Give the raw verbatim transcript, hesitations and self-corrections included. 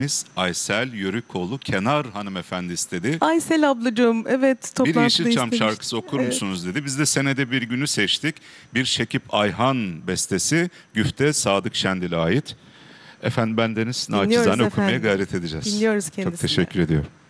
Aysel Yörükoğlu Kenar hanımefendi istedi. Aysel ablacığım, evet, Bir toplantıda Yeşilçam istemiştim. şarkısı okur Evet. musunuz dedi. Biz de senede bir günü seçtik. Bir Şekip Ayhan bestesi, güfte Sadık Şendil'e ait. Efendim bendeniz Dinliyoruz naçizane okumaya efendim. gayret edeceğiz. Dinliyoruz Çok kendisini. teşekkür ediyorum.